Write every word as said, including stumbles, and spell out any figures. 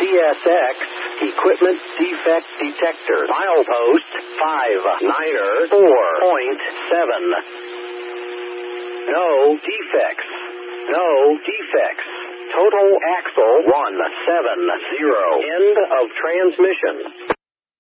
C S X Equipment Defect Detector. Milepost five niner four point seven. No defects. No defects. Total axle one seven zero. End of transmission.